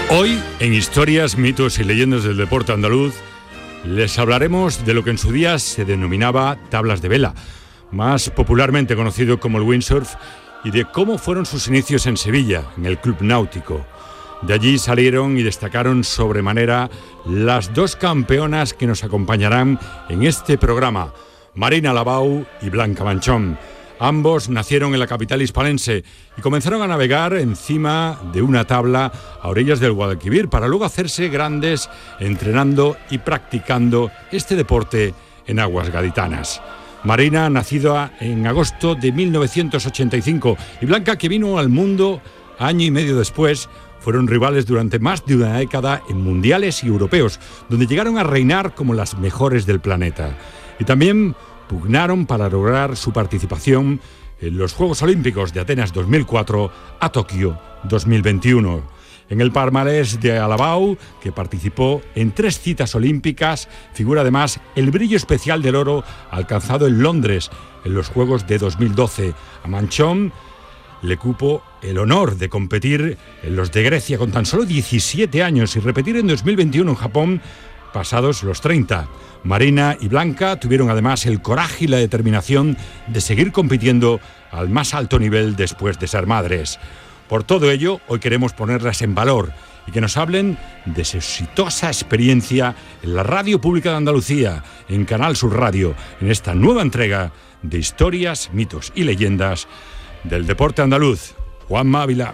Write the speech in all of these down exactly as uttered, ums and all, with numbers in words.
Hoy, en Historias, Mitos y Leyendas del Deporte Andaluz, les hablaremos de lo que en su día se denominaba tablas de vela, más popularmente conocido como el windsurf, y de cómo fueron sus inicios en Sevilla, en el Club Náutico. De allí salieron y destacaron sobremanera las dos campeonas que nos acompañarán en este programa, Marina Labau y Blanca Manchón. Ambos nacieron en la capital hispalense y comenzaron a navegar encima de una tabla a orillas del Guadalquivir para luego hacerse grandes entrenando y practicando este deporte en aguas gaditanas. Marina, nacida en agosto de mil novecientos ochenta y cinco, y Blanca, que vino al mundo año y medio después, fueron rivales durante más de una década en mundiales y europeos, donde llegaron a reinar como las mejores del planeta. Y también pugnaron para lograr su participación en los Juegos Olímpicos de Atenas dos mil cuatro a Tokio dos mil veintiuno. En el palmarés de Labau, que participó en tres citas olímpicas, figura además el brillo especial del oro alcanzado en Londres en los Juegos de dos mil doce. A Manchón le cupo el honor de competir en los de Grecia con tan solo diecisiete años y repetir en dos mil veintiuno en Japón pasados los treinta. Marina y Blanca tuvieron además el coraje y la determinación de seguir compitiendo al más alto nivel después de ser madres. Por todo ello, hoy queremos ponerlas en valor y que nos hablen de su exitosa experiencia en la Radio Pública de Andalucía, en Canal Sur Radio, en esta nueva entrega de Historias, Mitos y Leyendas del Deporte Andaluz. Juanma Ávila.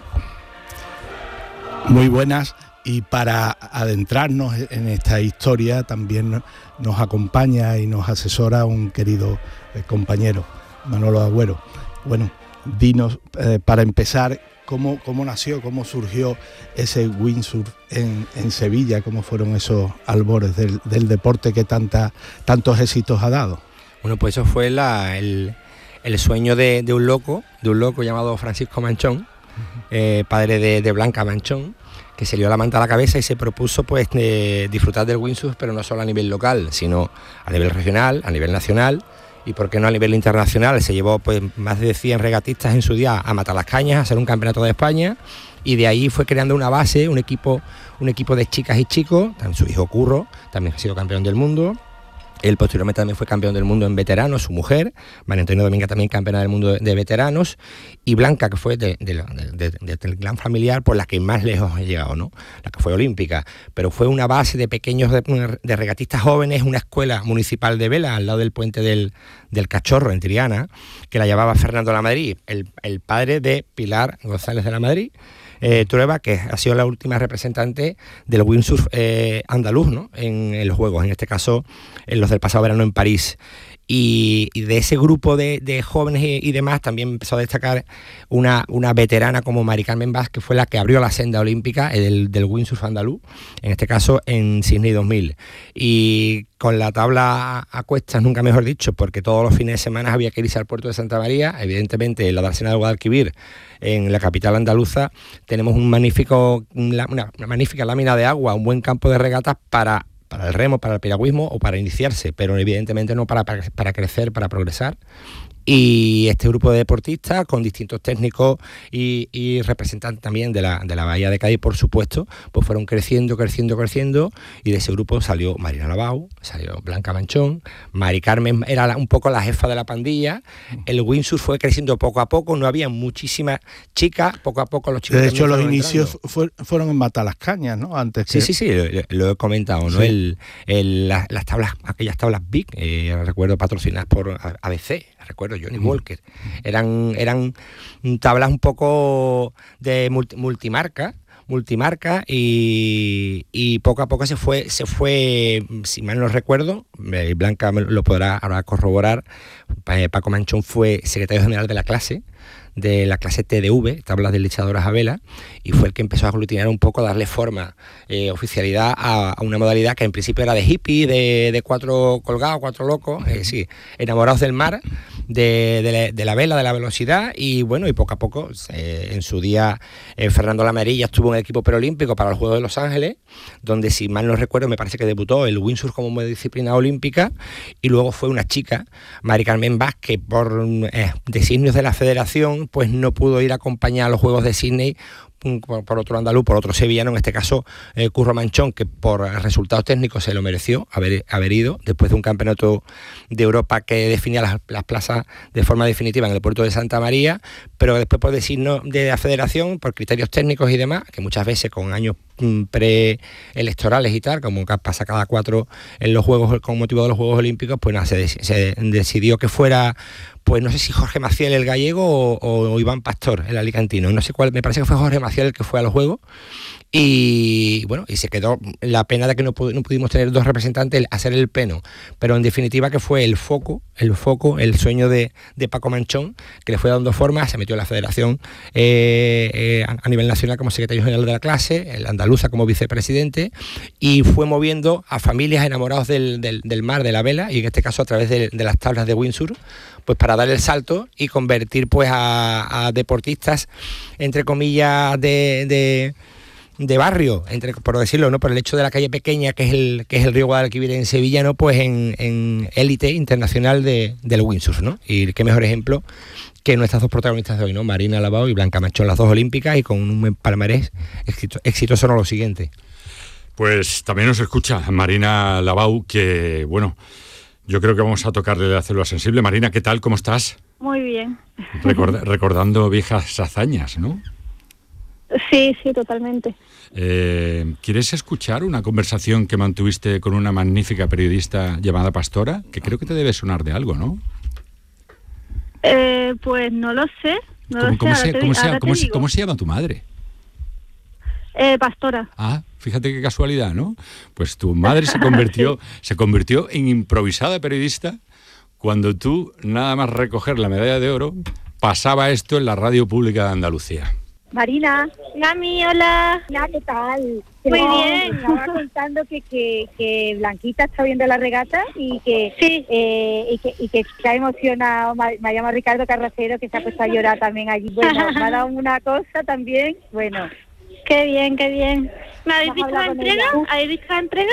Muy buenas. Y para adentrarnos en esta historia también nos acompaña y nos asesora un querido compañero, Manolo Agüero. Bueno, dinos, eh, para empezar, cómo, cómo nació, cómo surgió ese windsurf en, en Sevilla, cómo fueron esos albores del, del deporte que tanta, tantos éxitos ha dado. Bueno, pues eso fue la, el, el sueño de, de un loco, de un loco llamado Francisco Manchón, eh, padre de, de Blanca Manchón, que se lió la manta a la cabeza y se propuso pues de disfrutar del windsurf, pero no solo a nivel local, sino a nivel regional, a nivel nacional y por qué no a nivel internacional. Se llevó pues más de cien regatistas en su día a Matalascañas, a hacer un campeonato de España, y de ahí fue creando una base, un equipo, un equipo de chicas y chicos. También su hijo Curro también ha sido campeón del mundo. Él posteriormente también fue campeón del mundo en veteranos, su mujer, María Antonia Dominga, también campeona del mundo de, de veteranos, y Blanca, que fue de, de, de, de, del clan familiar, por la que más lejos ha llegado, ¿no? La que fue olímpica, pero fue una base de pequeños de, de regatistas jóvenes, una escuela municipal de vela al lado del puente del, del Cachorro, en Triana, que la llevaba Fernando La Madrid, el, el padre de Pilar González de La Madrid, Eh, Trueba, que ha sido la última representante del windsurf eh, andaluz, ¿no? En, en los Juegos, en este caso en los del pasado verano en París. Y, y de ese grupo de, de jóvenes y, y demás también empezó a destacar una, una veterana como Mari Carmen Vaz, que fue la que abrió la senda olímpica del, del windsurf andaluz, en este caso en Sydney dos mil. Y con la tabla a cuestas, nunca mejor dicho, porque todos los fines de semana había que irse al puerto de Santa María. Evidentemente en la dársena de Guadalquivir, en la capital andaluza, tenemos un magnífico, una, una magnífica lámina de agua, un buen campo de regatas para para el remo, para el piragüismo o para iniciarse, pero evidentemente no para, para, para crecer, para progresar. Y este grupo de deportistas, con distintos técnicos y, y representantes también de la, de la Bahía de Cádiz, por supuesto, pues fueron creciendo, creciendo, creciendo, y de ese grupo salió Marina Labau, salió Blanca Manchón, Mari Carmen era la, un poco la jefa de la pandilla. El windsurf fue creciendo poco a poco, no había muchísimas chicas, poco a poco los chicos... De hecho, los inicios fue, fueron en Matalascañas, ¿no? Antes que... Sí, sí, sí, lo, lo he comentado, ¿no? Sí. El, el, las, las tablas, aquellas tablas Big, eh, recuerdo patrocinadas por A B C, recuerdo Johnny mm. Walker, eran, eran tablas un poco de multi, multimarca, multimarca y, y poco a poco se fue, se fue, si mal no recuerdo, Blanca lo podrá ahora corroborar, Paco Manchón fue secretario general de la clase, de la clase T D V, tablas deslizadoras a vela, y fue el que empezó a aglutinar un poco, a darle forma, eh, oficialidad a, a una modalidad que en principio era de hippie, de, de cuatro colgados, cuatro locos, eh, sí, enamorados del mar, de, de, la, de la vela, de la velocidad, y bueno, y poco a poco, eh, en su día, eh, Fernando La Madrid ya estuvo en el equipo preolímpico para los Juegos de Los Ángeles, donde si mal no recuerdo, me parece que debutó el windsurf como disciplina olímpica, y luego fue una chica, Mari Carmen Vaz, que por eh, designios de la federación, pues no pudo ir a acompañar a los Juegos de Sydney por, por otro andaluz, por otro sevillano, en este caso eh, Curro Manchón, que por resultados técnicos se lo mereció haber, haber ido, después de un campeonato de Europa que definía las, las plazas de forma definitiva en el puerto de Santa María, pero después por designo de la federación, por criterios técnicos y demás, que muchas veces con años preelectorales y tal, como pasa cada cuatro en los Juegos, con motivo de los Juegos Olímpicos, pues nada, se, se decidió que fuera, pues no sé si Jorge Maciel el gallego o, o Iván Pastor el alicantino, no sé cuál, me parece que fue Jorge Maciel el que fue a los Juegos. Y bueno, y se quedó la pena de que no, no pudimos tener dos representantes, el, hacer el pleno, pero en definitiva que fue el foco, el foco, el sueño de, de Paco Manchón, que le fue dando forma, se metió en la federación eh, eh, a nivel nacional como secretario general de la clase, el andaluza como vicepresidente, y fue moviendo a familias enamorados del, del, del mar, de la vela, y en este caso a través de, de las tablas de Windsor, pues para dar el salto y convertir pues a, a deportistas, entre comillas, de... de de barrio, entre, por decirlo, ¿no? Por el hecho de la calle pequeña, que es el que es el río Guadalquivir en Sevilla, ¿no? Pues en, en élite internacional de, del windsurf, ¿no? Y qué mejor ejemplo que nuestras dos protagonistas de hoy, ¿no? Marina Lavao y Blanca Manchón, las dos olímpicas, y con un palmarés éxito, exitoso, no lo siguiente. Pues también nos escucha Marina Lavao, que, bueno, yo creo que vamos a tocarle la célula sensible. Marina, ¿qué tal? ¿Cómo estás? Muy bien. Record, recordando viejas hazañas, ¿no? Sí, sí, totalmente. Eh, ¿Quieres escuchar una conversación que mantuviste con una magnífica periodista llamada Pastora? Que creo que te debe sonar de algo, ¿no? Eh, pues no lo sé. No ¿Cómo, lo cómo, sé, se, te, cómo, se, cómo, se, ¿Cómo se llama tu madre? Eh, Pastora. Ah, fíjate qué casualidad, ¿no? Pues tu madre se convirtió, sí. se convirtió en improvisada periodista cuando tú, nada más recoger la medalla de oro, pasaba esto en la radio pública de Andalucía. Marina. Mami, hola. Hola, ¿qué tal? Muy no, bien. Me estaba contando que, que, que Blanquita está viendo la regata y que, sí. eh, y que y que se ha emocionado. Me llama Ricardo Carracero, que se ha puesto a llorar también allí. Bueno, me ha dado una cosa también. Bueno. Qué bien, qué bien. ¿Me habéis visto la entrega? ¿Habéis visto la entrega?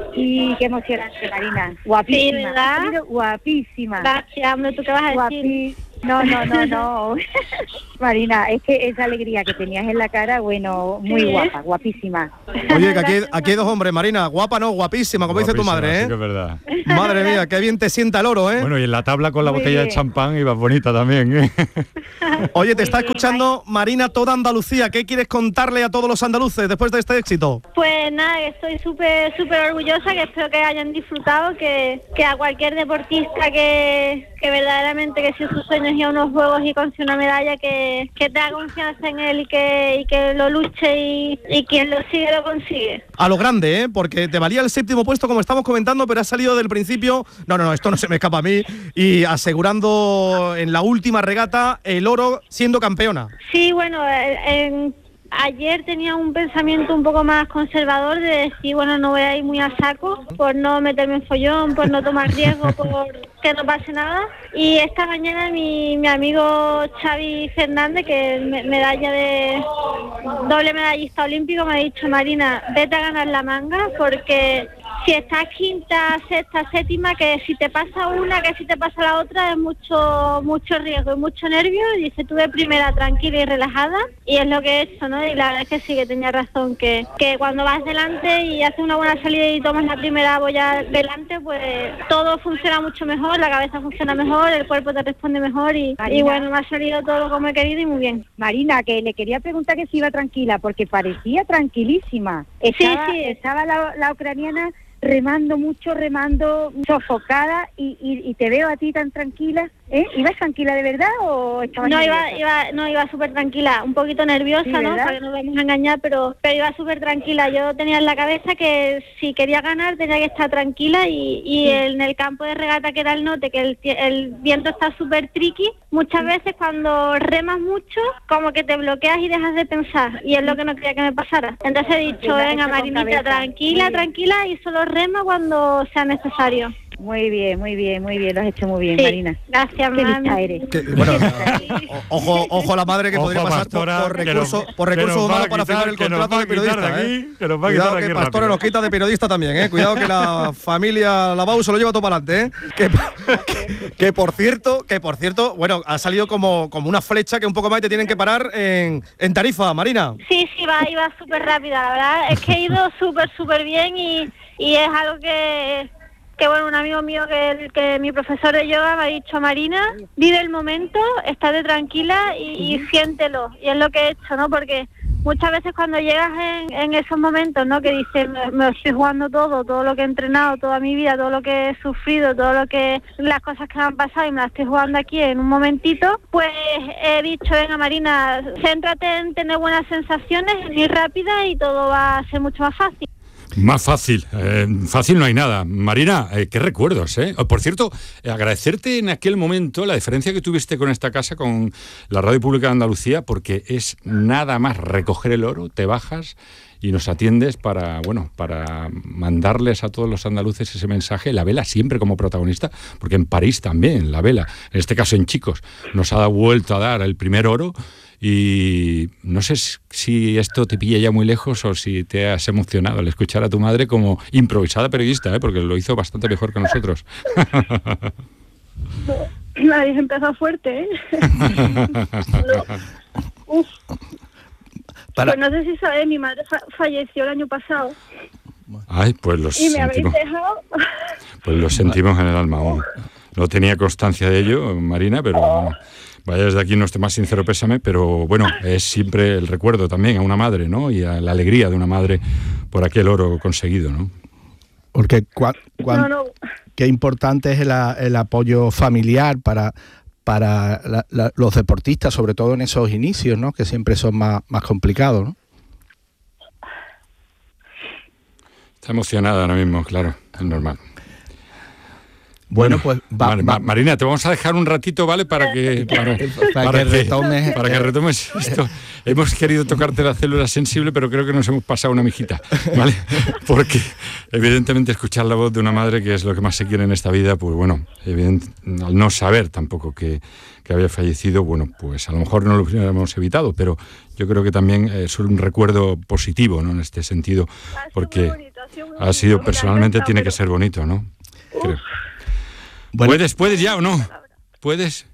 Y qué emocionante, Marina. Guapísima. Sí, ¿verdad? Guapísima. Gracias, hombre, ¿tú qué vas a Guapí... decir? No, no, no, no. Marina, es que esa alegría que tenías en la cara, bueno, muy ¿Sí? guapa, guapísima. Oye, que aquí, aquí hay dos hombres, Marina, guapa no, guapísima, como Guapísima, dice tu madre, ¿eh? Sí que es verdad. Madre mía, qué bien te sienta el oro, ¿eh? Bueno, y en la tabla con la Muy botella bien. de champán ibas bonita también, ¿eh? Oye, te está escuchando Marina, toda Andalucía. ¿Qué quieres contarle a todos los andaluces después de este éxito? Pues nada, que estoy súper súper orgullosa, que espero que hayan disfrutado, que, que a cualquier deportista que, que verdaderamente que si sus sueños y a unos juegos y consiga una medalla, que, que tenga confianza en él y que, y que lo luche y, y quien lo sigue lo consigue. A lo grande, ¿eh? Porque te valía el séptimo puesto, como estamos comentando, pero has salido del principio, no, no, no, esto no se me escapa a mí, y asegurando en la última regata el oro siendo campeona. Sí, bueno, en... ayer tenía un pensamiento un poco más conservador de decir, bueno, no voy a ir muy a saco por no meterme en follón, por no tomar riesgo, por que no pase nada. Y esta mañana mi, mi amigo Xavi Fernández, que es me, medalla de doble medallista olímpico, me ha dicho, Marina, vete a ganar la manga, porque si estás quinta, sexta, séptima, que si te pasa una, que si te pasa la otra, es mucho mucho riesgo y mucho nervio. Y dice, tú de primera tranquila y relajada, y es lo que he hecho, ¿no? Y la verdad es que sí, que tenía razón, que, que cuando vas delante y haces una buena salida y tomas la primera boya delante, pues todo funciona mucho mejor, la cabeza funciona mejor, el cuerpo te responde mejor y, y bueno, me ha salido todo como he querido y muy bien. Marina, que le quería preguntar que si iba tranquila, porque parecía tranquilísima. Estaba, sí, sí. estaba la, la ucraniana remando mucho, remando, sofocada, y, y, y te veo a ti tan tranquila, ¿eh? ¿Ibas tranquila de verdad o estabas No, nerviosa? iba, iba, no, iba súper tranquila, un poquito nerviosa, Sí, ¿no? ¿verdad? Para que no vamos a engañar, pero, pero iba súper tranquila. Yo tenía en la cabeza que si quería ganar tenía que estar tranquila y, y Sí. en el campo de regata, que era el norte, que el, el viento está súper tricky, muchas veces cuando remas mucho, como que te bloqueas y dejas de pensar, y es lo que no quería que me pasara. Entonces he dicho, Verdad, venga, hecho con Marinita, cabeza. tranquila, Muy bien. tranquila, y solo rema cuando sea necesario. Muy bien, muy bien, muy bien, lo has hecho muy bien, Sí, Marina. gracias, Qué mami. lista eres. Que, bueno, o- ojo, ojo a la madre que Ojo, podría pasar por, Pastora, por que recurso, nos- por que recursos nos va a humanos para quitar- firmar el que nos contrato va a de periodista. quitar de ¿eh? aquí, que nos va a Cuidado quitar que aquí Pastora rápido. nos quita de periodista también, ¿eh? Cuidado que la familia Lavau se lo lleva todo para adelante, ¿eh? Que, que, que por cierto, que por cierto, bueno, ha salido como, como una flecha que un poco más te tienen que parar en, en Tarifa, Marina. Sí, sí, va, iba súper rápida, la verdad. Es que he ido súper, súper bien y, y es algo que, que, bueno, un amigo mío que, que mi profesor de yoga me ha dicho, Marina, vive el momento, estate tranquila y, y siéntelo. Y es lo que he hecho, ¿no? Porque muchas veces cuando llegas en, en esos momentos, ¿no? Que dices, me, me estoy jugando todo, todo lo que he entrenado, toda mi vida, todo lo que he sufrido, todo lo que, las cosas que me han pasado y me las estoy jugando aquí en un momentito, pues he dicho, venga Marina, céntrate en tener buenas sensaciones, en ir rápida y todo va a ser mucho más fácil. Más fácil, eh, fácil no hay nada. Marina, eh, qué recuerdos, ¿eh? Por cierto, eh, agradecerte en aquel momento la diferencia que tuviste con esta casa, con la Radio Pública de Andalucía, porque es nada más recoger el oro, te bajas y nos atiendes para, bueno, para mandarles a todos los andaluces ese mensaje. La Vela siempre como protagonista, porque en París también, la Vela, en este caso en chicos, nos ha vuelto a dar el primer oro. Y no sé si esto te pilla ya muy lejos o si te has emocionado al escuchar a tu madre como improvisada periodista, ¿eh? Porque lo hizo bastante mejor que nosotros. La habéis empezado fuerte, ¿eh? No. Uf. Para- Pues no sé si sabes, mi madre fa- falleció el año pasado Ay, pues lo y me habéis sentimos, dejado. pues lo sentimos en el alma aún. No tenía constancia de ello, Marina, pero bueno, vaya desde aquí nuestro más sincero pésame, pero bueno, es siempre el recuerdo también a una madre, ¿no? Y a la alegría de una madre por aquel oro conseguido, ¿no? Porque cua- cuan- No, no. qué importante es el, a- el apoyo familiar para, para la- la- los deportistas, sobre todo en esos inicios, ¿no? Que siempre son más, más complicados, ¿no? Está emocionada ahora mismo, claro, es normal. Bueno, pues va, Vale, va- Ma- Marina, te vamos a dejar un ratito, ¿vale? Para que, para, para que retomes, para que eh, retomes esto. Hemos querido tocarte la célula sensible, pero creo que nos hemos pasado una mijita, ¿vale? Porque evidentemente escuchar la voz de una madre, que es lo que más se quiere en esta vida, pues bueno, evidente, al no saber tampoco que, que había fallecido, bueno, pues a lo mejor no lo hubiéramos evitado, pero yo creo que también es un recuerdo positivo, ¿no? En este sentido, porque ha sido personalmente tiene que ser bonito, ¿no? Creo. Bueno. ¿Puedes, puedes ya o no? ¿Puedes?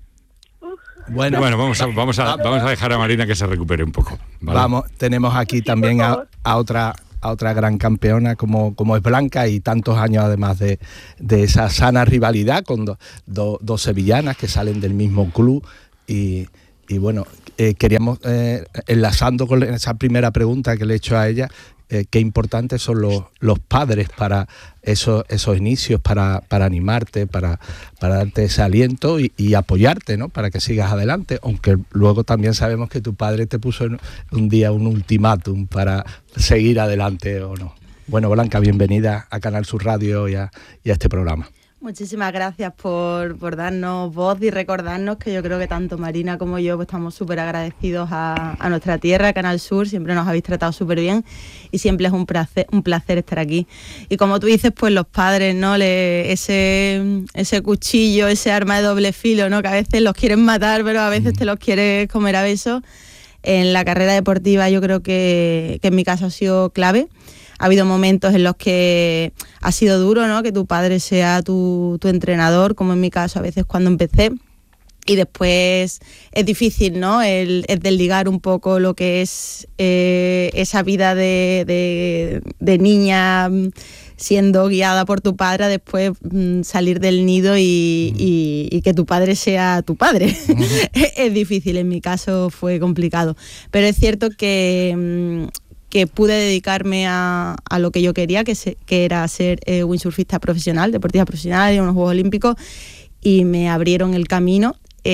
bueno, Bueno, vamos a, vamos a, vamos a dejar a Marina que se recupere un poco, ¿vale? vamos, tenemos aquí también a, a otra a otra gran campeona como, como es Blanca, y tantos años además de, de esa sana rivalidad con do- do- dos sevillanas que salen del mismo club y, y bueno, eh, queríamos, eh, enlazando con esa primera pregunta que le he hecho a ella, eh, qué importantes son los, los padres para esos, esos inicios, para, para animarte, para, para darte ese aliento y, y apoyarte, ¿no? Para que sigas adelante, aunque luego también sabemos que tu padre te puso en un día un ultimátum para seguir adelante o no. Bueno, Blanca, bienvenida a Canal Sur Radio y a, y a este programa. Muchísimas gracias por, por darnos voz y recordarnos que yo creo que tanto Marina como yo pues, estamos súper agradecidos a, a nuestra tierra, Canal Sur, siempre nos habéis tratado súper bien y siempre es un placer, un placer estar aquí. Y como tú dices, pues los padres, ¿no? Le, ese, ese cuchillo, ese arma de doble filo, ¿no? Que a veces los quieren matar, pero a veces te los quieres comer a besos. En la carrera deportiva yo creo que, que en mi caso ha sido clave. Ha habido momentos en los que ha sido duro, ¿no? Que tu padre sea tu, tu entrenador, como en mi caso a veces cuando empecé. Y después es difícil, ¿no? El, el desligar un poco lo que es eh, esa vida de, de, de niña siendo guiada por tu padre, a después mm, salir del nido y, y, y que tu padre sea tu padre. Uh-huh. es, es difícil, en mi caso fue complicado. Pero es cierto que... Mm, que pude dedicarme a, a lo que yo quería, que, se, que era ser eh, windsurfista profesional, deportista profesional en unos Juegos Olímpicos, y me abrieron el camino.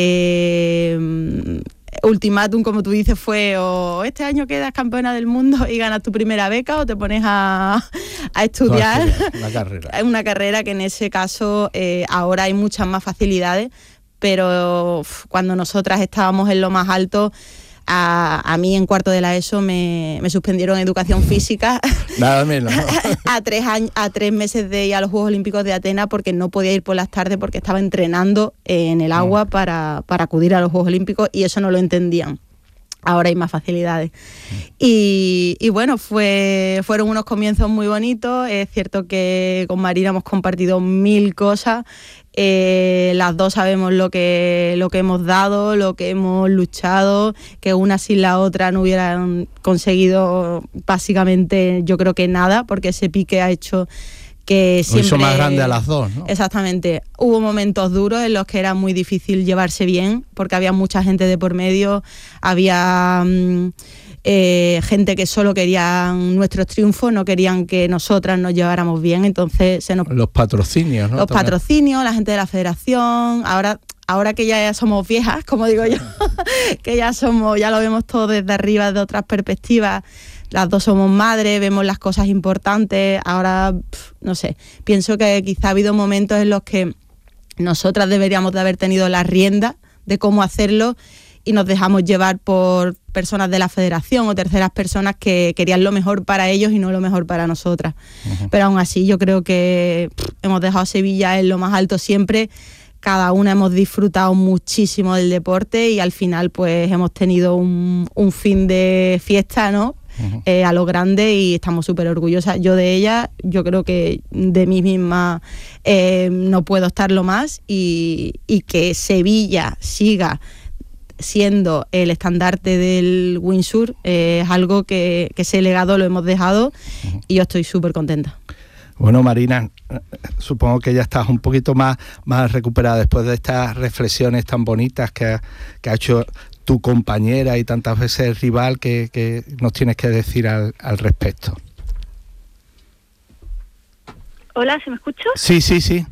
Eh, ultimátum, como tú dices, fue o este año quedas campeona del mundo y ganas tu primera beca o te pones a, a estudiar una carrera. una carrera que en ese caso eh, ahora hay muchas más facilidades, pero uf, cuando nosotras estábamos en lo más alto A, a mí en cuarto de la ESO me, me suspendieron educación física. Nada menos, ¿no? a, tres años, a tres meses de ir a los Juegos Olímpicos de Atenas porque no podía ir por las tardes porque estaba entrenando en el agua oh. para, para acudir a los Juegos Olímpicos y eso no lo entendían. Ahora hay más facilidades. Y, y bueno, fue, fueron unos comienzos muy bonitos. Es cierto que con Marina hemos compartido mil cosas. Eh, las dos sabemos lo que, lo que hemos dado, lo que hemos luchado, que una sin la otra no hubieran conseguido básicamente, yo creo que nada, porque ese pique ha hecho que siempre... Lo hizo más grande a las dos, ¿no? Exactamente. Hubo momentos duros en los que era muy difícil llevarse bien, porque había mucha gente de por medio, había mmm, eh, gente que solo querían nuestros triunfos, no querían que nosotras nos lleváramos bien, entonces se nos... Los patrocinios, ¿no? Los También. patrocinios, la gente de la federación, ahora... Ahora que ya somos viejas, como digo yo, que ya somos, ya lo vemos todo desde arriba, de otras perspectivas, las dos somos madres, vemos las cosas importantes, ahora, pff, no sé, pienso que quizá ha habido momentos en los que nosotras deberíamos de haber tenido la rienda de cómo hacerlo y nos dejamos llevar por personas de la federación o terceras personas que querían lo mejor para ellos y no lo mejor para nosotras. Uh-huh. Pero aún así yo creo que pff, hemos dejado Sevilla en lo más alto siempre. Cada una hemos disfrutado muchísimo del deporte y al final pues hemos tenido un, un fin de fiesta, ¿no? Uh-huh. Eh, a lo grande y estamos súper orgullosas. Yo de ella, yo creo que de mí misma eh, no puedo estarlo más y, y que Sevilla siga siendo el estandarte del windsurf eh, es algo que, que ese legado lo hemos dejado uh-huh. y yo estoy súper contenta. Bueno, Marina, supongo que ya estás un poquito más, más recuperada después de estas reflexiones tan bonitas que ha, que ha hecho tu compañera y tantas veces rival que, que nos tienes que decir al, al respecto. Hola, ¿se me escucha? Sí, sí, sí.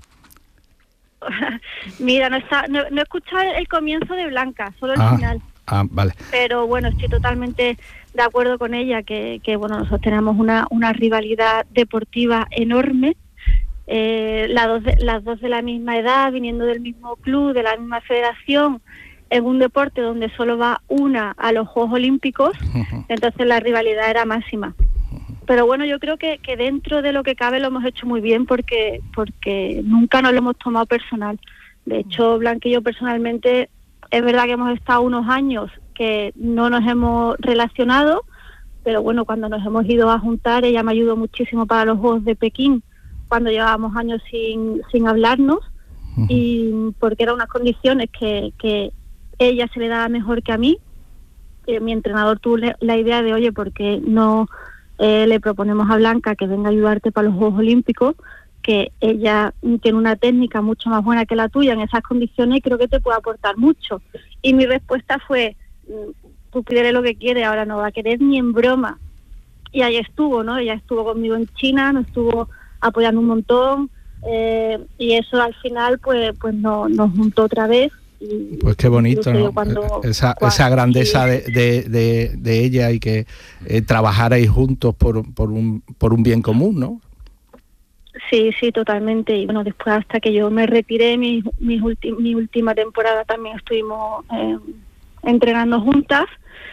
Mira, no, está, no, no he escuchado el comienzo de Blanca, solo el ah, final. Ah, vale. Pero bueno, estoy totalmente de acuerdo con ella, que, que bueno, nosotros tenemos una, una rivalidad deportiva enorme, eh, las, dos de, las dos de la misma edad, viniendo del mismo club, de la misma federación, en un deporte donde solo va una a los Juegos Olímpicos, uh-huh. entonces la rivalidad era máxima. Pero bueno, yo creo que, que dentro de lo que cabe lo hemos hecho muy bien porque, porque nunca nos lo hemos tomado personal. De hecho, Blanca y yo personalmente, es verdad que hemos estado unos años que no nos hemos relacionado, pero bueno, cuando nos hemos ido a juntar, ella me ayudó muchísimo para los Juegos de Pekín, cuando llevábamos años sin, sin hablarnos, uh-huh. y porque eran unas condiciones que, que ella se le daba mejor que a mí. Eh, mi entrenador tuvo le, la idea de, oye, ¿por qué no eh, le proponemos a Blanca que venga a ayudarte para los Juegos Olímpicos? Que ella tiene una técnica mucho más buena que la tuya en esas condiciones y creo que te puede aportar mucho. Y mi respuesta fue, tú pídele lo que quieres, ahora no va a querer ni en broma. Y ahí estuvo, ¿no? Ella estuvo conmigo en China, nos estuvo apoyando un montón, eh, y eso al final pues pues no, nos juntó otra vez. Y pues qué bonito, ¿no? Cuando, esa, cuando, esa grandeza sí. de, de, de, de ella y que eh, trabajarais juntos por, por, un, por un bien común, ¿no? Sí, sí, totalmente. Y bueno, después hasta que yo me retiré, mi, mi, ulti, mi última temporada también estuvimos eh, entrenando juntas.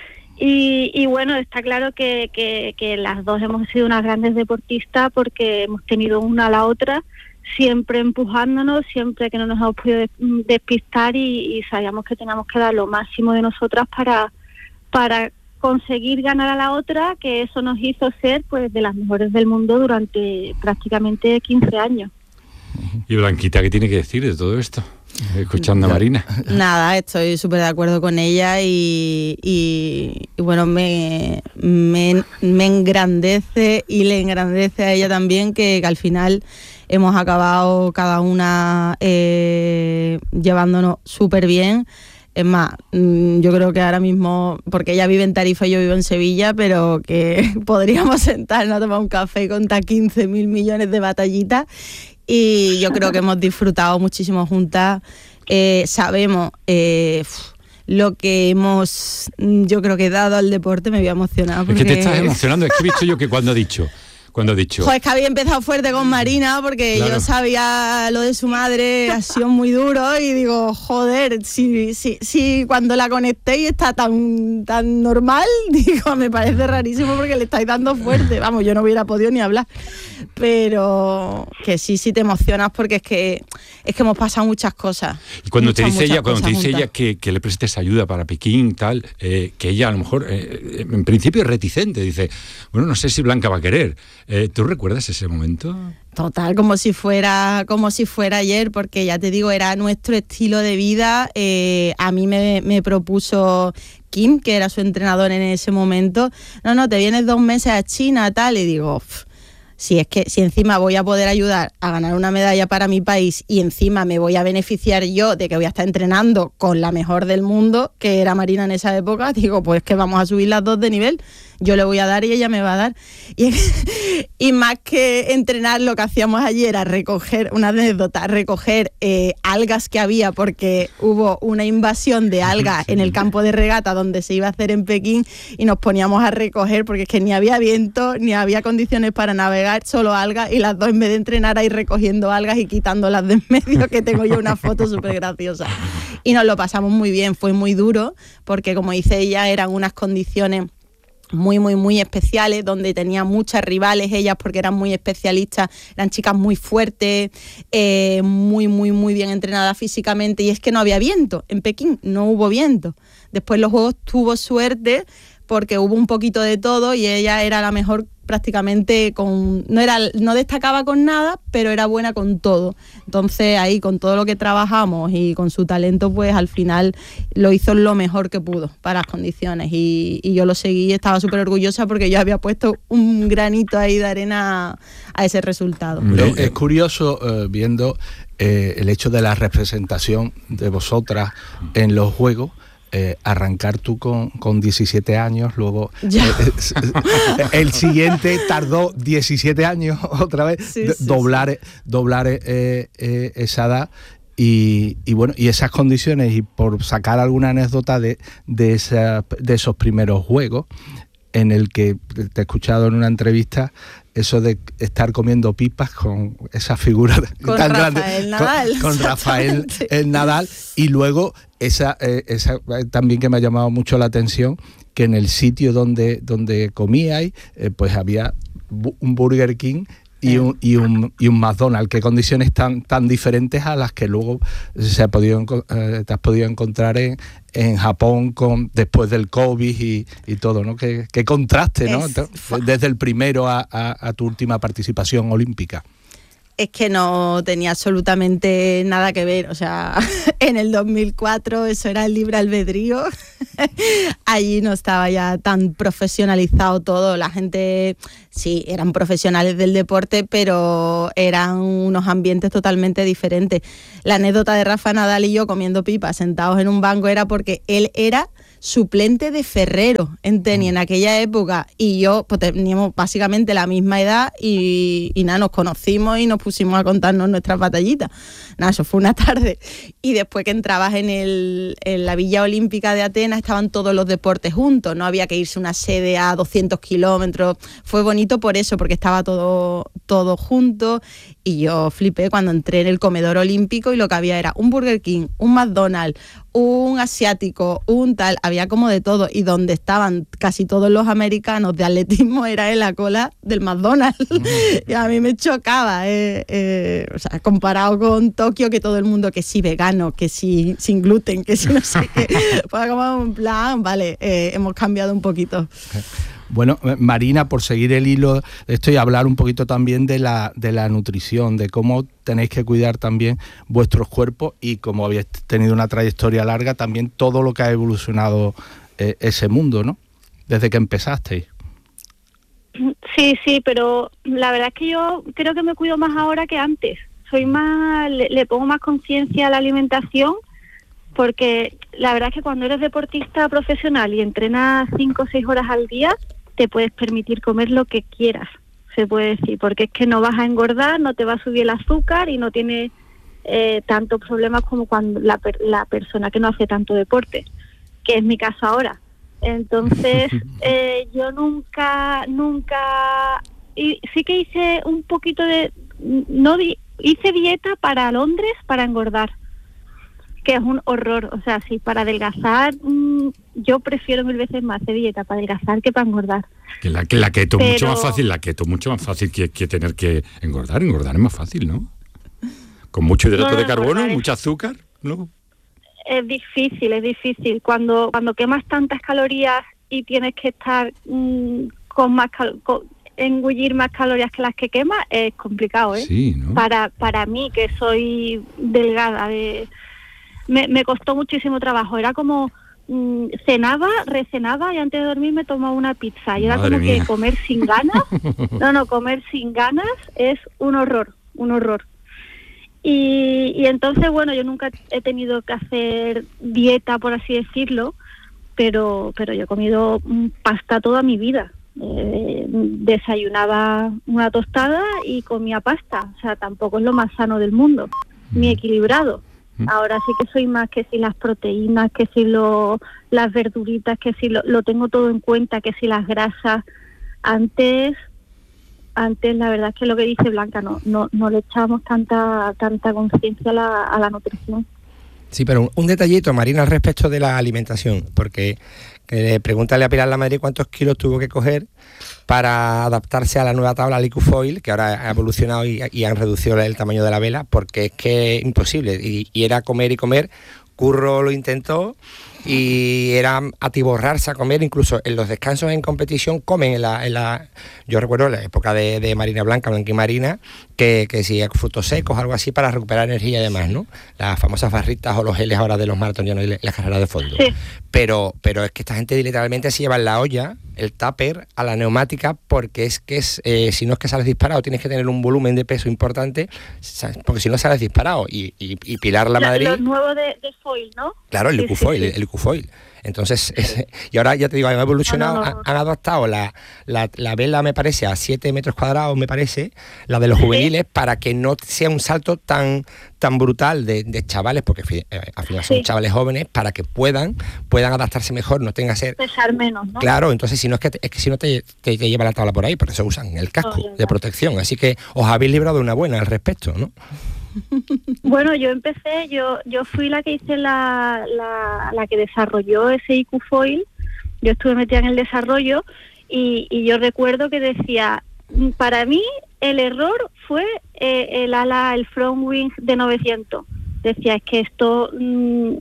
Y, y bueno, está claro que, que, que las dos hemos sido unas grandes deportistas porque hemos tenido una a la otra, siempre empujándonos, siempre que no nos hemos podido despistar y, y sabíamos que teníamos que dar lo máximo de nosotras para, para conseguir ganar a la otra, que eso nos hizo ser pues de las mejores del mundo durante prácticamente quince años. Y Blanquita, ¿qué tiene que decir de todo esto? Escuchando a Marina. Nada, estoy súper de acuerdo con ella y, y, y bueno, me, me, me engrandece y le engrandece a ella también que, que al final hemos acabado cada una eh, llevándonos súper bien. Es más, yo creo que ahora mismo, porque ella vive en Tarifa y yo vivo en Sevilla, pero que podríamos sentarnos a tomar un café y contar quince mil millones de batallitas. Y yo creo que hemos disfrutado muchísimo juntas. Eh, sabemos eh, lo que hemos, yo creo que dado al deporte. Me voy a emocionar. Porque... Es que te estás emocionando. Es que he visto yo que cuando ha dicho cuando ha dicho... Joder, es que había empezado fuerte con Marina porque Claro. yo sabía lo de su madre, ha sido muy duro y digo, joder, si, si, si cuando la conecté y está tan, tan normal, digo, me parece rarísimo porque le estáis dando fuerte. Vamos, yo no hubiera podido ni hablar. Pero que sí, sí te emocionas porque es que es que hemos pasado muchas cosas. Y cuando te muchas, dice muchas ella, cuando te cosas dice juntas. ella que, que le prestes ayuda para Pekín, tal, eh, que ella a lo mejor, eh, en principio es reticente, dice, bueno, no sé si Blanca va a querer. Eh, ¿Tú recuerdas ese momento? Total, como si fuera como si fuera ayer, porque ya te digo, era nuestro estilo de vida. Eh, a mí me, me propuso Kim, que era su entrenador en ese momento, no, no, te vienes dos meses a China, tal, y digo, pff, si es que si encima voy a poder ayudar a ganar una medalla para mi país y encima me voy a beneficiar yo de que voy a estar entrenando con la mejor del mundo, que era Marina en esa época, digo, pues que vamos a subir las dos de nivel. Yo le voy a dar y ella me va a dar. Y, y más que entrenar, lo que hacíamos ayer era recoger, una anécdota, recoger eh, algas que había, porque hubo una invasión de algas en el campo de regata donde se iba a hacer en Pekín y nos poníamos a recoger porque es que ni había viento, ni había condiciones para navegar, solo algas, y las dos en vez de entrenar ahí recogiendo algas y quitándolas de en medio, que tengo yo una foto súper graciosa. Y nos lo pasamos muy bien, fue muy duro porque, como dice ella, eran unas condiciones muy, muy, muy especiales, donde tenía muchas rivales ellas porque eran muy especialistas, eran chicas muy fuertes, eh, muy, muy, muy bien entrenadas físicamente, y es que no había viento, en Pekín no hubo viento. Después los Juegos tuvo suerte porque hubo un poquito de todo y ella era la mejor prácticamente con, no era, no destacaba con nada, pero era buena con todo. Entonces ahí con todo lo que trabajamos y con su talento, pues al final lo hizo lo mejor que pudo para las condiciones, y, y yo lo seguí y estaba súper orgullosa porque yo había puesto un granito ahí de arena a ese resultado. Es, es curioso eh, viendo eh, el hecho de la representación de vosotras en los Juegos. Eh, arrancar tú con, con diecisiete años, luego eh, eh, el siguiente tardó diecisiete años otra vez, sí, d- sí, doblar, sí. doblar eh, eh, esa edad. Y, y bueno, y esas condiciones, y por sacar alguna anécdota de, de, esa, de esos primeros Juegos, en el que te he escuchado en una entrevista eso de estar comiendo pipas con esa figura con tan Rafael grande, Nadal. con, con Rafael sí. el Nadal, y luego esa, eh, esa también que me ha llamado mucho la atención, que en el sitio donde, donde comíais, eh, pues había bu- un Burger King y un, y un y un McDonald's. Qué condiciones tan tan diferentes a las que luego se ha podido eh, te has podido encontrar en, en Japón con después del COVID y, y todo, ¿no? Qué, qué contraste, ¿no? Es, Desde el primero a, a, a tu última participación olímpica. Es que no tenía absolutamente nada que ver, o sea, en el dos mil cuatro eso era el libre albedrío, allí no estaba ya tan profesionalizado todo, la gente sí, eran profesionales del deporte, pero eran unos ambientes totalmente diferentes. La anécdota de Rafa Nadal y yo comiendo pipas sentados en un banco era porque él era suplente de Ferrero en tenis en aquella época, y yo pues teníamos básicamente la misma edad y, y nada, nos conocimos y nos pusimos a contarnos nuestras batallitas. Nada, eso fue una tarde. Y después que entrabas en, el, en la Villa Olímpica de Atenas, estaban todos los deportes juntos, no había que irse a una sede a doscientos kilómetros. Fue bonito por eso, porque estaba todo, todo junto, y yo flipé cuando entré en el comedor olímpico y lo que había era un Burger King, un McDonald's, un asiático, un tal, había como de todo, y donde estaban casi todos los americanos de atletismo era en la cola del McDonald's. Mm. Y a mí me chocaba, eh, eh, o sea, comparado con Tokio, que todo el mundo que sí vegano, que sí sin gluten, que sí no sé qué, pues como en plan, vale, eh, hemos cambiado un poquito. Bueno, Marina, por seguir el hilo de esto y hablar un poquito también de la, de la nutrición, de cómo tenéis que cuidar también vuestros cuerpos, y como habéis tenido una trayectoria larga, también todo lo que ha evolucionado eh, ese mundo, ¿no? Desde que empezasteis. Sí, sí, pero la verdad es que yo creo que me cuido más ahora que antes. Soy más, le, le pongo más conciencia a la alimentación, porque la verdad es que cuando eres deportista profesional y entrenas cinco o seis horas al día, te puedes permitir comer lo que quieras, se puede decir, porque es que no vas a engordar, no te va a subir el azúcar y no tienes eh, tantos problemas como cuando la, la persona que no hace tanto deporte, que es mi caso ahora. Entonces, eh, yo nunca, nunca y sí que hice un poquito de, no di, hice dieta para Londres para engordar, que es un horror. O sea, sí, para adelgazar, mmm, yo prefiero mil veces más hacer dieta para adelgazar que para engordar. Que la, que la keto Pero... mucho más fácil, la keto mucho más fácil que, que tener que engordar. Engordar es más fácil, ¿no? Con mucho hidrato no, de carbono, es... mucho azúcar, ¿no? Es difícil, es difícil. Cuando cuando quemas tantas calorías y tienes que estar mmm, con más cal- con, engullir más calorías que las que quemas, es complicado, ¿eh? Sí, ¿no? Para para mí, que soy delgada, de me, me costó muchísimo trabajo. Era como mmm, cenaba, recenaba y antes de dormir me tomaba una pizza. Y era Madre como mía. que comer sin ganas. No, no, comer sin ganas es un horror, un horror. Y, y entonces, bueno, yo nunca he tenido que hacer dieta, por así decirlo, pero pero yo he comido pasta toda mi vida. Eh, desayunaba una tostada y comía pasta. O sea, tampoco es lo más sano del mundo, ni equilibrado. Ahora sí que soy más que si las proteínas, que si lo, las verduritas, que si lo, lo tengo todo en cuenta, que si las grasas. Antes... Antes la verdad es que lo que dice Blanca, no no, no le echábamos tanta tanta conciencia a la, a la nutrición. Sí, pero un, un detallito, Marina, al respecto de la alimentación, porque eh, pregúntale a Pilar Lamadrid cuántos kilos tuvo que coger para adaptarse a la nueva tabla Liquefoil, que ahora ha evolucionado y, y han reducido el tamaño de la vela, porque es que es imposible, y, y era comer y comer. Curro lo intentó y era atiborrarse a comer, incluso en los descansos en competición comen en la, en la yo recuerdo en la época de, de Marina Blanca, Blanca y Marina, que, que si frutos secos, algo así para recuperar energía y demás, ¿no? Las famosas barritas o los geles ahora de los maratonianos y las carreras de fondo. Sí. Pero, pero es que esta gente literalmente se lleva en la olla, el tupper, a la neumática, porque es que es, eh, si no es que sales disparado, tienes que tener un volumen de peso importante, porque si no sales disparado. Y, y, y Pilar Lamadrid... Los nuevos de, de foil, ¿no? Claro, el sí, Liquefoil, sí, sí. el Liquefoil. Entonces, es, y ahora ya te digo, han evolucionado, no, no, no. Han, han adaptado la, la, la vela, me parece, a siete metros cuadrados, me parece, la de los ¿Sí? juveniles, para que no sea un salto tan tan brutal de, de chavales, porque eh, al final son Sí. chavales jóvenes, para que puedan puedan adaptarse mejor, no tenga que ser... Pesar menos, ¿no? Claro, entonces si no es que, te, es que si no te, te, te lleva la tabla por ahí, por eso usan el casco Oh, ya, ya. de protección, así que os habéis librado de una buena al respecto, ¿no? Bueno, yo empecé, yo yo fui la que hice la, la, la que desarrolló ese Liquefoil. Yo estuve metida en el desarrollo y, y yo recuerdo que decía, para mí el error fue eh, el ala, el front wing de novecientos. Decía, es que esto mmm,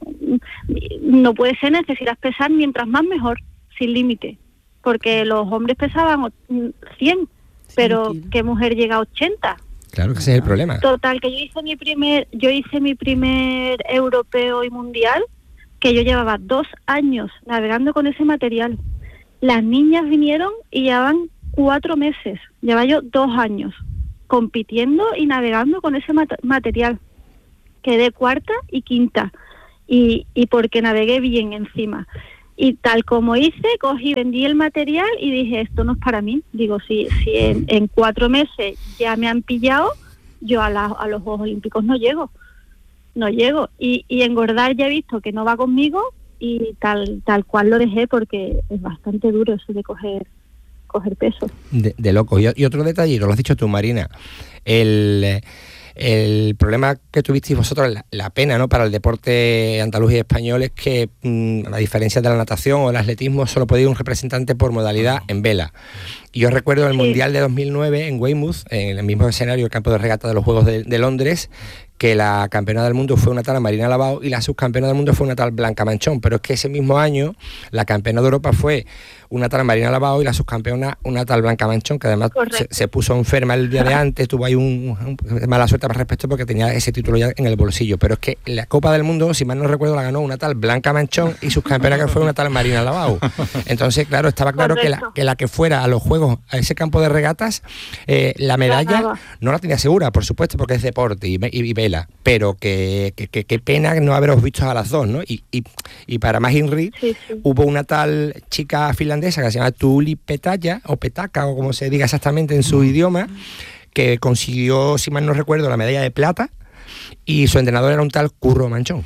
no puede ser, necesitas pesar mientras más mejor, sin límite, porque los hombres pesaban cien, pero ¿qué mujer llega a ochenta? Claro que ese es el problema. Total, que yo hice mi primer, yo hice mi primer europeo y mundial, que yo llevaba dos años navegando con ese material. Las niñas vinieron y llevaban cuatro meses, llevaba yo dos años compitiendo y navegando con ese mat- material. Quedé cuarta y quinta, y, y porque navegué bien encima. Y tal como hice, cogí, vendí el material y dije, esto no es para mí. Digo, si, si en, en cuatro meses ya me han pillado, yo a, la, a los Juegos Olímpicos no llego. No llego. Y, y engordar ya he visto que no va conmigo y tal tal cual lo dejé, porque es bastante duro eso de coger coger peso. De, de loco. Y, y otro detallito, lo has dicho tú, Marina. El... El problema que tuvisteis vosotros, la, la pena, ¿no?, para el deporte andaluz y español es que, mmm, a diferencia de la natación o el atletismo, solo podía ir un representante por modalidad en vela. Y yo recuerdo el Sí. Mundial de dos mil nueve en Weymouth, en el mismo escenario, el campo de regata de los Juegos de, de Londres, que la campeona del mundo fue una tal Marina Lavao y la subcampeona del mundo fue una tal Blanca Manchón. Pero es que ese mismo año la campeona de Europa fue una tal Marina Lavao y la subcampeona una tal Blanca Manchón, que además se, se puso enferma el día de antes, tuvo ahí un, un mala suerte al respecto porque tenía ese título ya en el bolsillo. Pero es que la Copa del Mundo, si mal no recuerdo, la ganó una tal Blanca Manchón y subcampeona que fue una tal Marina Lavao. Entonces, claro, estaba claro que la, que la que fuera a los Juegos, a ese campo de regatas, eh, la medalla no la tenía segura, por supuesto, porque es deporte y, y, y vela, pero que, que, que, que pena no haberos visto a las dos, ¿no? Y, y, y para más Inri, sí, sí. hubo una tal chica finlandesa que se llama Tuuli Petaya, o Petaka, o como se diga exactamente en su idioma, que consiguió, si mal no recuerdo, la medalla de plata, y su entrenador era un tal Curro Manchón.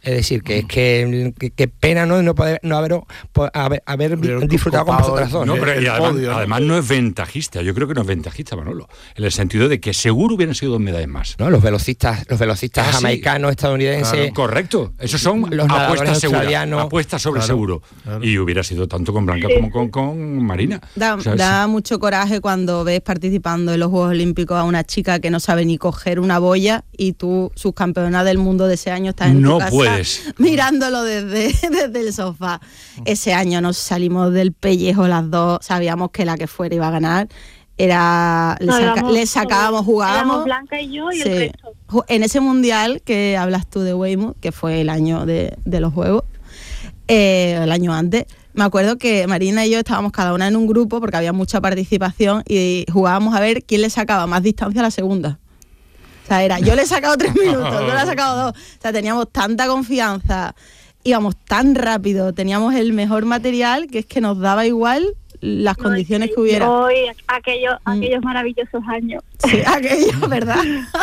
Es decir, que es que, que, que pena no, no poder no haber, haber, haber disfrutado con vosotras dos. No, pero y además, podio, ¿no? además no es ventajista, yo creo que no es ventajista, Manolo, en el sentido de que seguro hubieran sido dos medallas más. No, los velocistas, los velocistas ah, jamaicanos, sí. estadounidenses. Claro, correcto, esos son los apuestas seguras, apuestas sobre claro, seguro. Claro. Y hubiera sido tanto con Blanca como con, con Marina. Da, o sea, da sí. mucho coraje cuando ves participando en los Juegos Olímpicos a una chica que no sabe ni coger una boya y tú, subcampeona del mundo de ese año, estás en no tu casa puedes. mirándolo desde, desde el sofá. Ese año nos salimos del pellejo las dos, sabíamos que la que fuera iba a ganar. Era le, saca, éramos, le sacábamos, jugábamos. Blanca y yo y sí. el resto. En ese mundial que hablas tú de Weymouth, que fue el año de, de los Juegos, eh, el año antes, me acuerdo que Marina y yo estábamos cada una en un grupo porque había mucha participación y jugábamos a ver quién le sacaba más distancia a la segunda. O sea, era, yo le he sacado tres minutos, yo le he sacado dos. O sea, teníamos tanta confianza, íbamos tan rápido, teníamos el mejor material que es que nos daba igual las no, condiciones sí, que hubiera. Hoy, aquellos, mm. aquellos maravillosos años. Sí, aquellos, ¿verdad?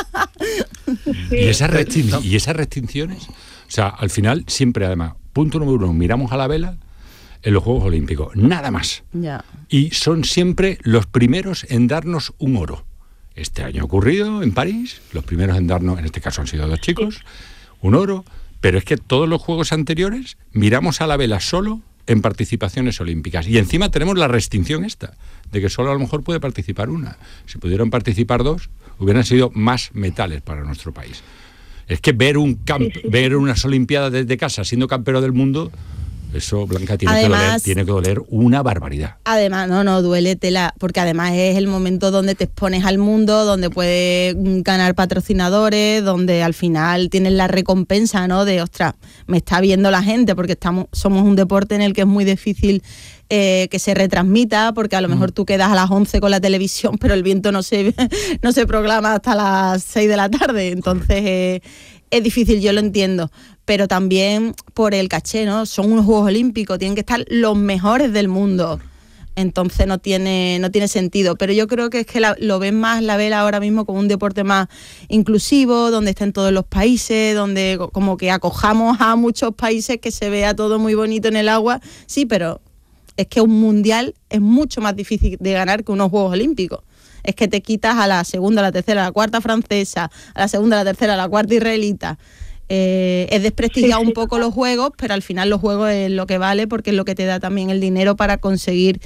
Sí. ¿Y, esas restin- ¿Y esas restricciones? O sea, al final, siempre además, punto número uno, miramos a la vela en los Juegos Olímpicos, nada más. Ya. Y son siempre los primeros en darnos un oro. Este año ha ocurrido en París, los primeros en darnos, en este caso han sido dos chicos, un oro, pero es que todos los Juegos anteriores miramos a la vela solo en participaciones olímpicas. Y encima tenemos la restricción esta, de que solo a lo mejor puede participar una. Si pudieran participar dos, hubieran sido más metales para nuestro país. Es que ver un camp- sí, sí. ver unas Olimpiadas desde casa siendo campero del mundo, eso, Blanca, tiene, además, que doler, tiene que doler una barbaridad. Además, no, no, duele tela, porque además es el momento donde te expones al mundo, donde puedes ganar patrocinadores, donde al final tienes la recompensa, ¿no? De, ostras, me está viendo la gente, porque estamos somos un deporte en el que es muy difícil eh, que se retransmita, porque a lo mejor tú quedas a las once con la televisión, pero el viento no se, no se proclama hasta las seis de la tarde, entonces eh, es difícil, yo lo entiendo. Pero también por el caché, ¿no? Son unos Juegos Olímpicos, tienen que estar los mejores del mundo. Entonces no tiene no tiene sentido. Pero yo creo que es que la, lo ven más la vela ahora mismo como un deporte más inclusivo, donde estén todos los países, donde como que acojamos a muchos países, que se vea todo muy bonito en el agua. Sí, pero es que un mundial es mucho más difícil de ganar que unos Juegos Olímpicos. Es que te quitas a la segunda, a la tercera, a la cuarta francesa, a la segunda, a la tercera, a la cuarta israelita. Eh, es desprestigiar sí, sí. un poco los juegos, pero al final los juegos es lo que vale, porque es lo que te da también el dinero para conseguir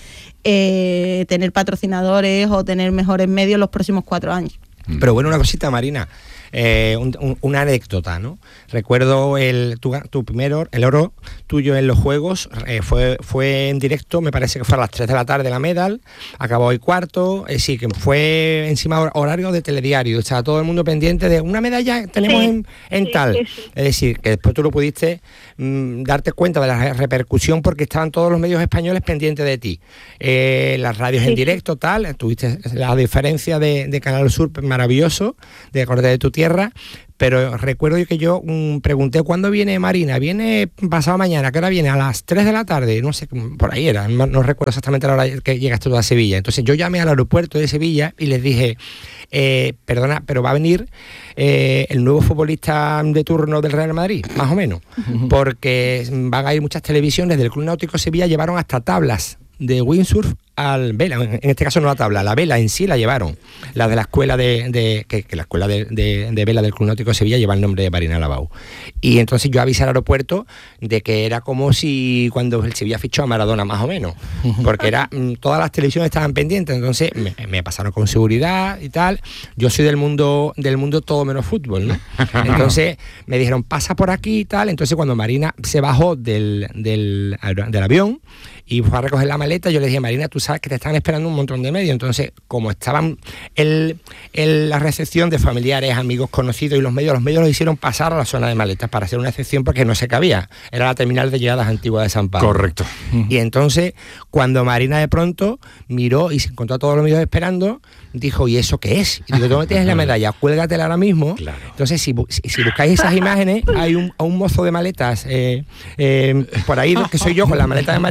eh, tener patrocinadores o tener mejores medios los próximos cuatro años. Pero bueno, una cosita, Marina, eh, un, un, una anécdota, ¿no? Recuerdo el tu, tu primer oro, el oro tuyo en los Juegos, eh, fue fue en directo, me parece que fue a las tres de la tarde la medal, acabó hoy cuarto, eh, sí, que fue encima horario de telediario, estaba todo el mundo pendiente de una medalla tenemos sí, en, en sí, tal, sí, sí. Es decir, que después tú lo pudiste mmm, darte cuenta de la repercusión porque estaban todos los medios españoles pendientes de ti, eh, las radios sí, en directo, tal, tuviste la diferencia de, de Canal Sur maravilloso, de acordar de tu tierra, pero recuerdo que yo mmm, pregunté ¿cuándo viene Marina? Viene pasado mañana, ¿qué hora viene? A las tres de la tarde, no sé, por ahí era, no, no recuerdo exactamente la hora que llegaste tú a Sevilla. Entonces yo llamé al aeropuerto de Sevilla y les dije, eh, perdona, pero va a venir eh, el nuevo futbolista de turno del Real Madrid, más o menos, porque van a ir muchas televisiones del Club Náutico Sevilla, llevaron hasta tablas de windsurf al vela, en este caso no la tabla, la vela en sí la llevaron, la de la escuela de, de que, que la escuela de, de, de vela del Club Náutico de Sevilla lleva el nombre de Marina Lavau. Y entonces yo avisé al aeropuerto de que era como si cuando el Sevilla fichó a Maradona, más o menos, porque era todas las televisiones estaban pendientes, entonces me, me pasaron con seguridad y tal. Yo soy del mundo del mundo todo menos fútbol, ¿no? Entonces me dijeron pasa por aquí y tal. Entonces cuando Marina se bajó del, del, del avión y fue a recoger la maleta, yo le dije, Marina, tú sabes que te están esperando un montón de medios. Entonces, como estaban en la recepción de familiares, amigos, conocidos y los medios, los medios los hicieron pasar a la zona de maletas para hacer una excepción porque no se cabía. Era la terminal de llegadas antigua de San Pablo. Correcto. Y entonces, cuando Marina de pronto miró y se encontró a todos los medios esperando, dijo, ¿y eso qué es? Y digo, ¿dónde tienes la medalla? Cuélgatela ahora mismo. Claro. Entonces, si, si, si buscáis esas imágenes, hay un, un mozo de maletas eh, eh, por ahí, que soy yo con la maleta de Marina,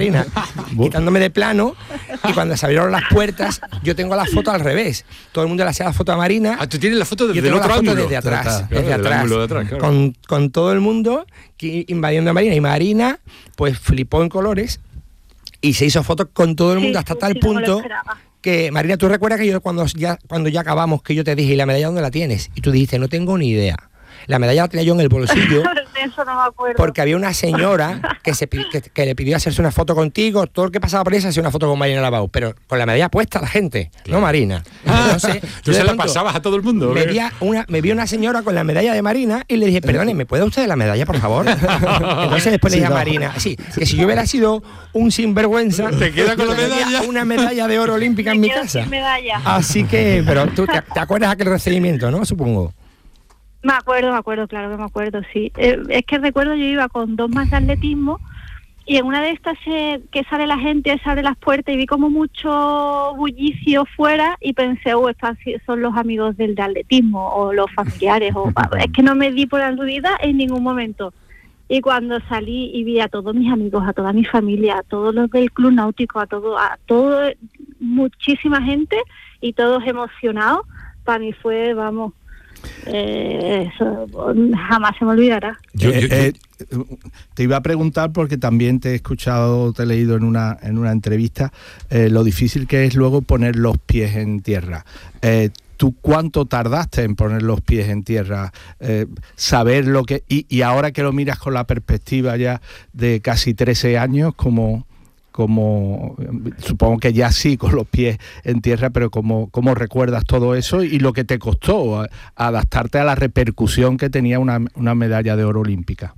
quitándome de plano, y cuando se abrieron las puertas, yo tengo la foto al revés. Todo el mundo le hacía la foto a Marina. Ah, tú tienes la foto desde yo el tengo otro la foto ángulo. desde atrás, Claro, desde atrás, ángulo de atrás, claro. con, con todo el mundo que, invadiendo a Marina. Y Marina, pues flipó en colores y se hizo fotos con todo el mundo, Sí, hasta sí, tal sí, no me lo punto esperaba. que, Marina, ¿tú recuerdas que yo cuando ya, cuando ya acabamos, que yo te dije, ¿y la medalla dónde la tienes? Y tú dijiste, no tengo ni idea. La medalla la tenía yo en el bolsillo. De eso no me acuerdo. Porque había una señora que, se, que, que le pidió hacerse una foto contigo, todo el que pasaba por ahí se hacía una foto con Marina Lavao, pero con la medalla puesta la gente, claro. No Marina. Entonces, ¿Tú se la pasabas a todo el mundo? Me vi, una, me vi una señora con la medalla de Marina y le dije, perdone, ¿me puede usted la medalla, por favor? Entonces después Sí, le dije no. a Marina, sí, que si yo hubiera sido un sinvergüenza, ¿Te queda con la tendría medalla? una medalla de oro olímpica en Me mi quedo casa. sin medalla. Así que, pero tú te, te acuerdas de aquel recibimiento, ¿no? Supongo. Me acuerdo, me acuerdo, claro que me acuerdo, sí. Eh, es que recuerdo, yo iba con dos más de atletismo y en una de estas eh, que sale la gente, se abre las puertas y vi como mucho bullicio fuera y pensé, oh, estos son los amigos del de atletismo o los familiares. o Es que no me di por aludida en ningún momento. Y cuando salí y vi a todos mis amigos, a toda mi familia, a todos los del club náutico, a todo, a todo, muchísima gente y todos emocionados, para mí fue, vamos... Eh, eso jamás se me olvidará. Yo- yo- yo- Eh, eh, te iba a preguntar porque también te he escuchado, te he leído en una en una entrevista eh, lo difícil que es luego poner los pies en tierra. Eh, ¿Tú cuánto tardaste en poner los pies en tierra? Eh, saber lo que y, y ahora que lo miras con la perspectiva ya de casi trece años, como como supongo que ya sí con los pies en tierra, pero cómo, cómo recuerdas todo eso y lo que te costó a, a adaptarte a la repercusión que tenía una, una medalla de oro olímpica.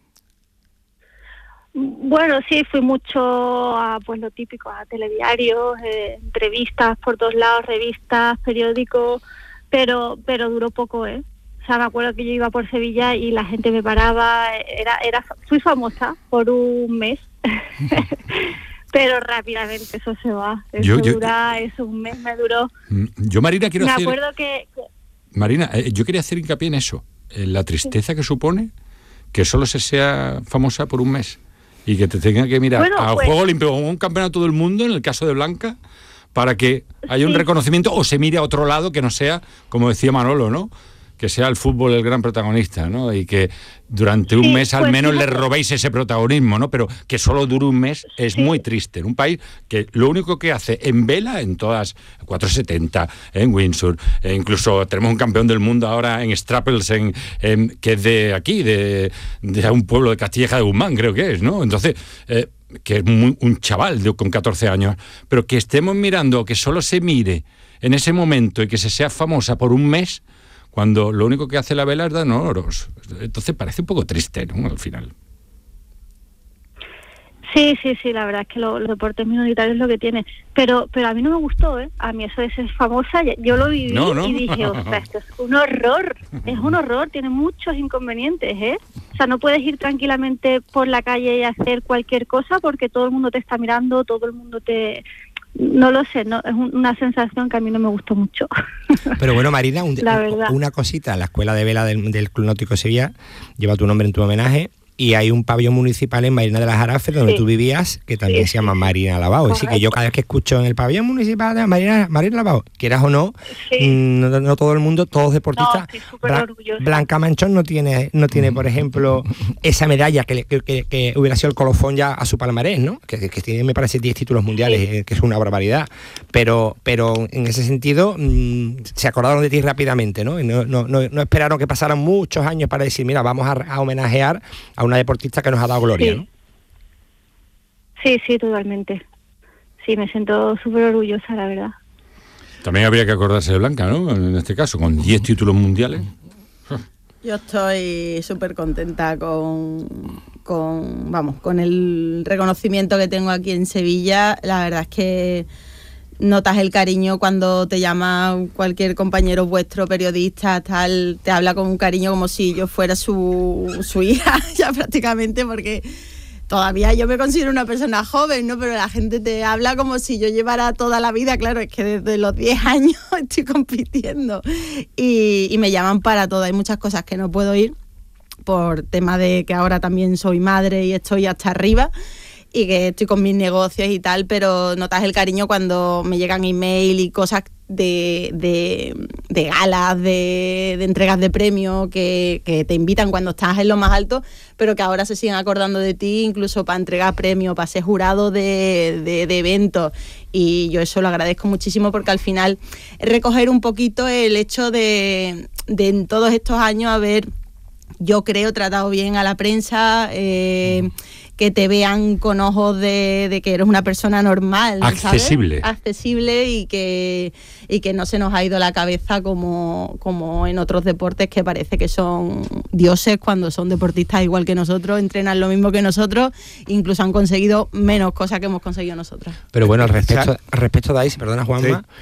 Bueno, sí, fui mucho a pues lo típico, a telediarios, eh, entrevistas por todos lados, revistas, periódicos, pero pero duró poco, ¿eh? O sea, me acuerdo que yo iba por Sevilla y la gente me paraba, era era fui famosa por un mes. Pero rápidamente eso se va. Eso Yo- yo- dura, eso un mes me duró. Yo, Marina, quiero Me hacer... acuerdo que, que Marina, eh, yo quería hacer hincapié en eso, en la tristeza que supone que solo se sea famosa por un mes y que te tenga que mirar Bueno, a un pues- Juego Olímpico o a un campeonato del mundo, en el caso de Blanca, para que haya un Sí. reconocimiento o se mire a otro lado que no sea, como decía Manolo, ¿no? Que sea el fútbol el gran protagonista, ¿no? Y que durante un Sí, mes al pues menos le fíjate. robéis ese protagonismo, ¿no? Pero que solo dure un mes es Sí. muy triste. En un país que lo único que hace en vela, en todas, cuatrocientos setenta, en Windsor, e incluso tenemos un campeón del mundo ahora en Strapples, en, en- que es de aquí, de, de un pueblo de Castilleja de Guzmán, creo que es, ¿no? Entonces... Eh, que es muy- un chaval de, con catorce años, pero que estemos mirando, que solo se mire en ese momento y que se sea famosa por un mes, cuando lo único que hace la vela es dar oros. Entonces parece un poco triste, ¿no? Al final. sí, sí, sí, la verdad es que lo- los deportes minoritarios es lo que tiene. Pero pero a mí no me gustó, ¿eh? A mí eso de ser famosa, ya- yo lo viví No, no. y dije, ostras, esto es un horror, es un horror, tiene muchos inconvenientes, ¿eh? O sea, no puedes ir tranquilamente por la calle y hacer cualquier cosa porque todo el mundo te está mirando, todo el mundo te... No lo sé, no es un- una sensación que a mí no me gustó mucho. Pero bueno, Marina, un- La verdad. una cosita, la escuela de vela del, del Club Náutico Sevilla lleva tu nombre en tu homenaje y hay un pabellón municipal en Marina de las Jarafes donde Sí. tú vivías que también Sí, se llama sí, sí. Marina Lavao. Así que yo cada vez que escucho en el pabellón municipal de Marina, Marina Lavao, quieras o no, Sí. mm, no, no todo el mundo, todos deportistas. No, estoy súper Bla- orgullosa. Blanca Manchón no tiene, no tiene, por ejemplo, esa medalla que, le- que, que- que hubiera sido el colofón ya a su palmarés, ¿no? Que, que tiene, me parece, diez títulos mundiales, Sí. eh, que es una barbaridad. Pero, pero en ese sentido, mm, se acordaron de ti rápidamente, ¿no? Y no, no, no, no esperaron que pasaran muchos años para decir, mira, vamos a, a homenajear a una deportista que nos ha dado gloria, Sí. ¿no? Sí, sí, totalmente. Sí, me siento súper orgullosa, la verdad. También habría que acordarse de Blanca, ¿no? En este caso, con diez títulos mundiales. Yo estoy súper contenta con, con, vamos, con el reconocimiento que tengo aquí en Sevilla. La verdad es que notas el cariño cuando te llama cualquier compañero vuestro, periodista, tal, te habla con un cariño como si yo fuera su, su hija, ya prácticamente, porque todavía yo me considero una persona joven, ¿no? Pero la gente te habla como si yo llevara toda la vida, claro, es que desde los diez años estoy compitiendo y, y me llaman para todo. Hay muchas cosas que no puedo ir por tema de que ahora también soy madre y estoy hasta arriba. y que estoy con mis negocios y tal, pero notas el cariño cuando me llegan email y cosas de, de, de galas, de, de entregas de premios que, que te invitan cuando estás en lo más alto, pero que ahora se siguen acordando de ti, incluso para entregar premios, para ser jurado de, de, de eventos, y yo eso lo agradezco muchísimo porque al final es recoger un poquito el hecho de, de en todos estos años haber, yo creo, tratado bien a la prensa, eh, que te vean con ojos de, de que eres una persona normal, accesible, ¿sabes? accesible y que y que no se nos ha ido la cabeza como, como en otros deportes que parece que son dioses cuando son deportistas igual que nosotros, entrenan lo mismo que nosotros, incluso han conseguido menos cosas que hemos conseguido nosotros. Pero bueno, al respecto, al respecto de ahí, si perdona Juanma, sí.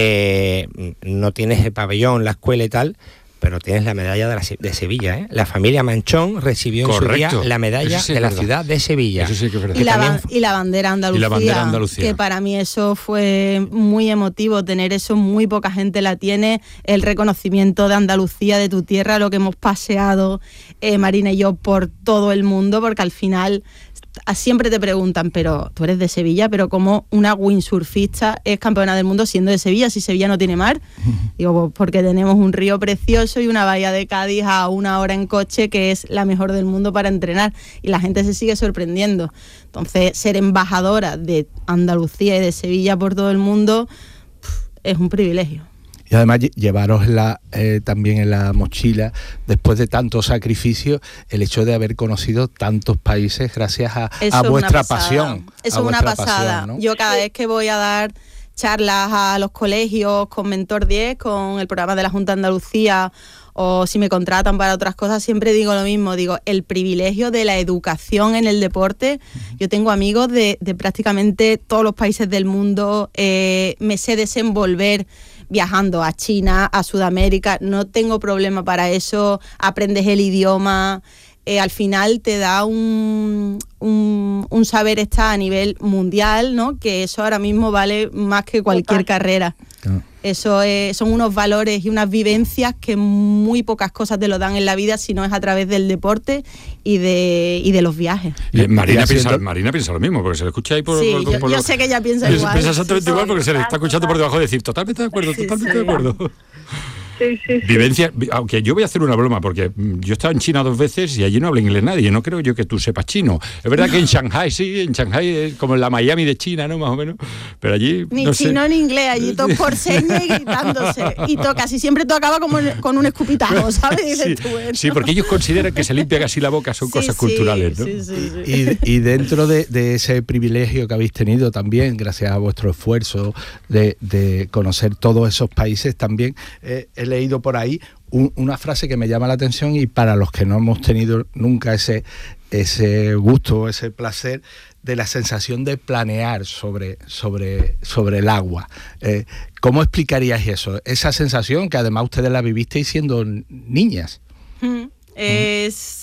eh, no tienes el pabellón, la escuela y tal, pero tienes la medalla de, la, de Sevilla, ¿eh? La familia Manchón recibió Correcto. en su día la medalla sí de la verdad. ciudad de Sevilla. Eso sí que es verdad. Y, la ba- y la bandera Andalucía, y la bandera Andalucía, que para mí eso fue muy emotivo, tener eso, muy poca gente la tiene, el reconocimiento de Andalucía, de tu tierra, lo que hemos paseado eh, Marina y yo por todo el mundo, porque al final siempre te preguntan, pero tú eres de Sevilla, pero ¿cómo una windsurfista es campeona del mundo siendo de Sevilla, si Sevilla no tiene mar? Digo, pues porque tenemos un río precioso y una bahía de Cádiz a una hora en coche que es la mejor del mundo para entrenar, y la gente se sigue sorprendiendo. Entonces, ser embajadora de Andalucía y de Sevilla por todo el mundo pff, es un privilegio. Y además llevaros la, eh, también en la mochila, después de tanto sacrificio, el hecho de haber conocido tantos países gracias a, a vuestra pasión. Eso es una pasada. Pasión, ¿no? Yo cada vez que voy a dar charlas a los colegios con Mentor diez, con el programa de la Junta de Andalucía, o si me contratan para otras cosas, siempre digo lo mismo, digo, el privilegio de la educación en el deporte. Yo tengo amigos de, de prácticamente todos los países del mundo, eh, me sé desenvolver viajando a China, a Sudamérica, no tengo problema para eso, aprendes el idioma, eh, al final te da un, un, un saber estar a nivel mundial, ¿no? Que eso ahora mismo vale más que cualquier carrera. Claro. Eso es, son unos valores y unas vivencias que muy pocas cosas te lo dan en la vida, si no es a través del deporte y de y de los viajes. Y Marina, piensa, Marina piensa lo mismo, porque se le escucha ahí por... Sí, por, yo, por yo lo, sé que ella piensa igual. Piensa exactamente sí, igual porque se le está escuchando por debajo decir totalmente de acuerdo, sí, totalmente sí. de acuerdo. Sí, sí, sí. Vivencia, aunque yo voy a hacer una broma, porque yo he estado en China dos veces y allí no habla inglés nadie, no creo yo que tú sepas chino. Es verdad que en Shanghai sí, en Shanghai es como en la Miami de China, ¿no? Más o menos, pero allí... Ni no chino sé. ni inglés, allí todo por señas y gritándose. Y todo, casi siempre todo acaba como con un escupitajo, ¿sabes? Y dices Sí, tú, bueno. sí, porque ellos consideran que se limpia casi la boca, son Sí, cosas sí, culturales, ¿no? sí, sí, sí. Y, y dentro de, de ese privilegio que habéis tenido también, gracias a vuestro esfuerzo de, de conocer todos esos países, también eh, he leído por ahí un, una frase que me llama la atención, y para los que no hemos tenido nunca ese, ese gusto, ese placer de la sensación de planear sobre, sobre, sobre el agua. Eh, ¿Cómo explicaríais eso? Esa sensación que además ustedes la vivisteis siendo niñas. Mm, es...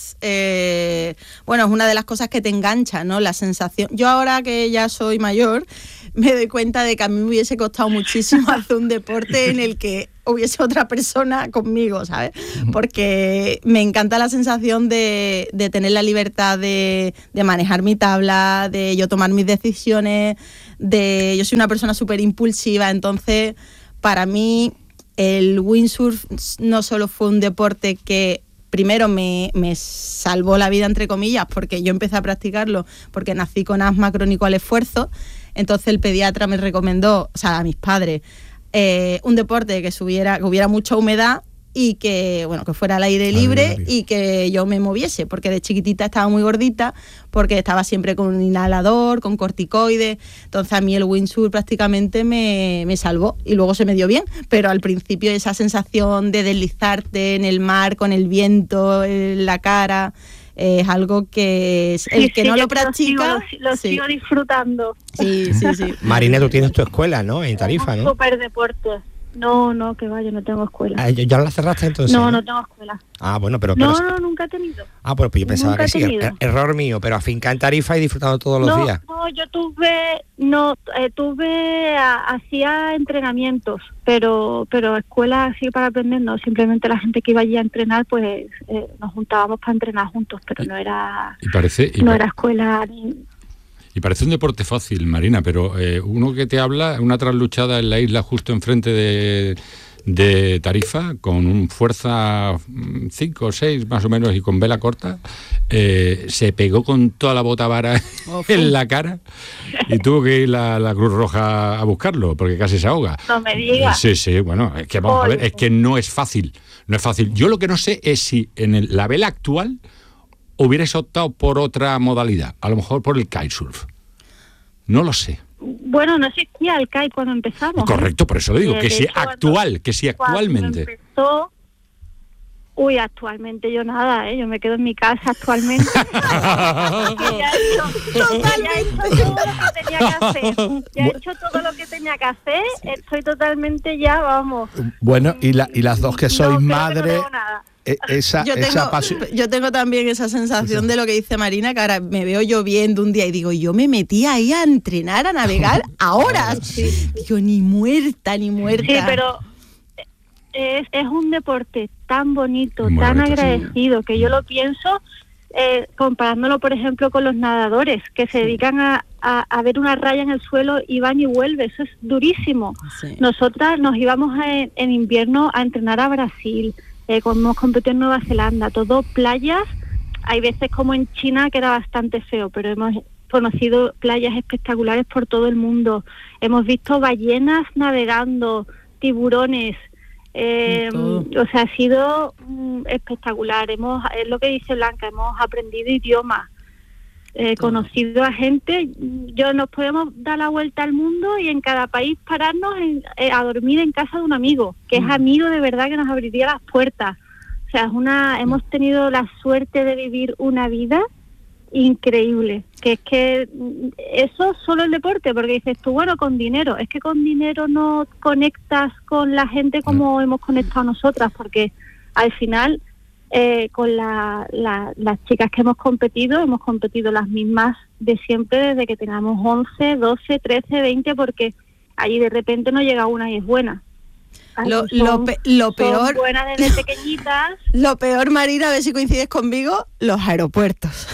Eh, bueno, es una de las cosas que te engancha, ¿no? La sensación. Yo ahora que ya soy mayor, me doy cuenta de que a mí me hubiese costado muchísimo hacer un deporte en el que hubiese otra persona conmigo, ¿sabes? Porque me encanta la sensación de, de tener la libertad de, de manejar mi tabla, de yo tomar mis decisiones, de yo soy una persona súper impulsiva, entonces para mí el windsurf no solo fue un deporte que primero me, me salvó la vida, entre comillas, porque yo empecé a practicarlo porque nací con asma crónico al esfuerzo. Entonces el pediatra me recomendó, o sea, a mis padres, eh, un deporte que, subiera, que hubiera mucha humedad y que, bueno, que fuera al aire libre y que yo me moviese, porque de chiquitita estaba muy gordita, porque estaba siempre con un inhalador, con corticoides. Entonces a mí el windsurf prácticamente me, me salvó y luego se me dio bien, pero al principio esa sensación de deslizarte en el mar con el viento en la cara es algo que es, el sí, que sí, no lo lo practica sigo, lo, lo sí. sigo disfrutando. Sí, sí, sí. Marina, tú tienes tu escuela, ¿no? En Tarifa, ¿no? Super deporte. No, no, que vaya, no tengo escuela. Ah, ¿ya la cerraste entonces? No, no tengo escuela. Ah, bueno, pero... pero no, no, nunca he tenido. Ah, pues, pues yo pensaba Nunca que sí. Er- error mío, pero afinca en Tarifa y disfrutando todos los no, días. No, yo tuve, no, eh, tuve, a, hacía entrenamientos, pero pero escuela así para aprender, no, simplemente la gente que iba allí a entrenar, pues eh, nos juntábamos para entrenar juntos, pero no era, Y parece... Y no pa- era escuela ni... Y parece un deporte fácil, Marina, pero eh, uno que te habla, una trasluchada en la isla justo enfrente de, de Tarifa, con un fuerza cinco o seis más o menos y con vela corta, eh, se pegó con toda la botavara oh, en la cara y tuvo que ir la, la Cruz Roja a buscarlo porque casi se ahoga. No me digas. Sí, sí, bueno, es que vamos oh, a ver, es que no es fácil, no es fácil. Yo lo que no sé es si en el, la vela actual hubierais optado por otra modalidad, a lo mejor por el kitesurf. No lo sé. Bueno, no existía el kite cuando empezamos. Correcto, ¿eh? Por eso lo digo, que si actual, cuando, que si actualmente. Empezó, uy, actualmente yo nada, ¿eh? Yo me quedo en mi casa actualmente. ya he hecho, ya he hecho todo lo que tenía que hacer. Ya he hecho todo lo que tenía que hacer. Estoy totalmente ya, vamos. Bueno, y, la, y las dos que sois no, madre... No Esa, yo, tengo, esa pasión. yo tengo también esa sensación de lo que dice Marina, que ahora me veo lloviendo un día y digo, yo me metí ahí a entrenar, a navegar a horas. Sí. Digo, ni muerta, ni muerta. Sí, pero es, es un deporte tan bonito, Muy tan bonito, agradecido, sí. que yo lo pienso eh, comparándolo, por ejemplo, con los nadadores, que se dedican a, a, a ver una raya en el suelo y van y vuelven. Eso es durísimo. Sí. Nosotras nos íbamos a, en invierno a entrenar a Brasil. Eh, cuando hemos competido en Nueva Zelanda, todo playas, hay veces como en China que era bastante feo, pero hemos conocido playas espectaculares por todo el mundo, hemos visto ballenas navegando, tiburones, eh, o sea, ha sido mm, espectacular. Hemos, es lo que dice Blanca, hemos aprendido idiomas, eh, conocido a gente. Yo nos podemos dar la vuelta al mundo y en cada país pararnos en, eh, a dormir en casa de un amigo, que es amigo de verdad, que nos abriría las puertas. O sea, es una, hemos tenido la suerte de vivir una vida increíble, que es que eso solo el deporte, porque dices tú, bueno, con dinero, es que con dinero no conectas con la gente como hemos conectado nosotras, porque al final Eh, con la, la, las chicas que hemos competido, hemos competido las mismas de siempre desde que teníamos once, doce, trece, veinte, porque allí de repente no llega una y es buena. Lo, son, lo, pe lo peor son buenas desde pequeñitas. Lo peor, Marina, a ver si coincides conmigo, los aeropuertos.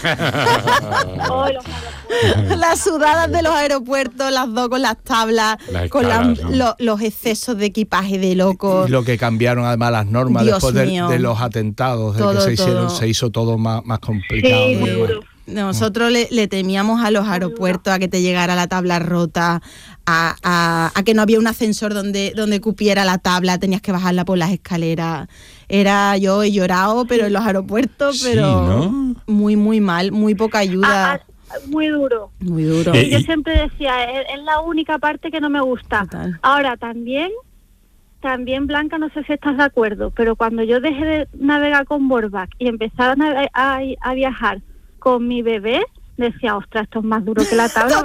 Oh, los aeropuertos. Las sudadas de los aeropuertos, las dos con las tablas, la con la, ¿no? lo, los excesos de equipaje de locos. Y lo que cambiaron además las normas Dios después de, de los atentados, de todo, que se hicieron, todo. se hizo todo más, más complicado. Sí, muy duro. Nosotros le, le temíamos a los aeropuertos, a que te llegara la tabla rota, a, a, a que no había un ascensor donde, donde cupiera la tabla, tenías que bajarla por las escaleras. Era, yo he llorado, pero en los aeropuertos, pero sí, ¿no? muy, muy mal, muy poca ayuda. Ah, ah, muy duro. Muy duro. Eh, yo siempre decía, es, es la única parte que no me gusta. Total. Ahora, también, también, Blanca, no sé si estás de acuerdo, pero cuando yo dejé de navegar con Borback y empecé a, a, a viajar con mi bebé, decía, ostras, esto es más duro que la tabla.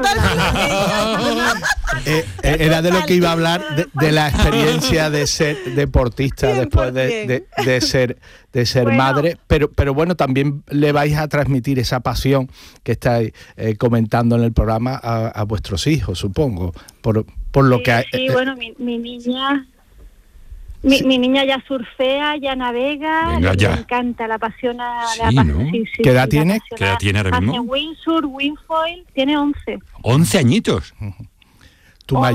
eh, eh, era de lo que iba a hablar, de, de la experiencia de ser deportista Bien, después de, de, de ser de ser bueno. madre, pero pero bueno, también le vais a transmitir esa pasión que estáis eh, comentando en el programa a, a vuestros hijos, supongo, por, por lo sí, que hay, sí, eh, bueno, mi, mi niña Mi, sí. mi niña ya surfea, ya navega, Venga, ya. le encanta, la apasiona. Sí, la ¿no? sí, sí, ¿Qué edad sí, tiene? ¿Qué edad tiene ahora mismo? Hace windsurf, windfoil, tiene once. ¿once añitos? Tu